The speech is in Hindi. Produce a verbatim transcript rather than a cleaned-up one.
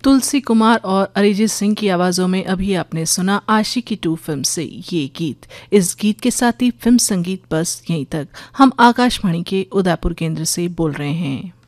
तुलसी कुमार और अरिजीत सिंह की आवाज़ों में अभी आपने सुना आशिकी टू फिल्म से ये गीत। इस गीत के साथ ही फिल्म संगीत बस यहीं तक। हम आकाशवाणी के उदयपुर केंद्र से बोल रहे हैं।